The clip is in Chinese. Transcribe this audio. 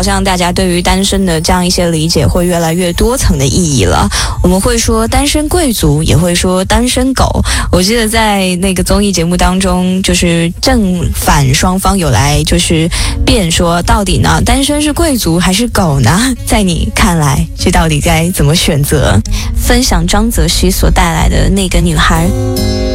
好像大家对于单身的这样一些理解会越来越多层的意义了。我们会说单身贵族，也会说单身狗。我记得在那个综艺节目当中，就是正反双方有来就是辩说，到底呢单身是贵族还是狗呢？在你看来，这到底该怎么选择？分享张泽熙所带来的那个女孩。